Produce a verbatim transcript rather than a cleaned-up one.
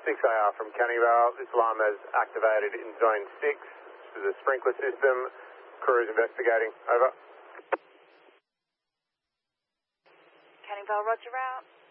six A R from Canning Vale. This alarm is activated in Zone six. This is a sprinkler system. Crew is investigating. Over. Canning Vale, roger out.